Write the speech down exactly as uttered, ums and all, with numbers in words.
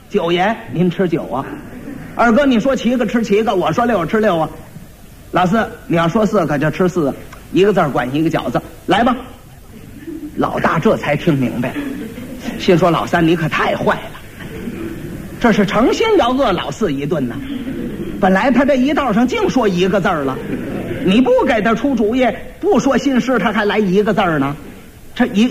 九爷您吃九啊，二哥你说七个吃七个，我说六吃六啊，老四你要说四个就吃四个，一个字管一个饺子，来吧。老大这才听明白，心说老三你可太坏了，这是诚心要饿老四一顿呢。本来他这一道上净说一个字了，你不给他出主意，不说心事，他还来一个字呢。这一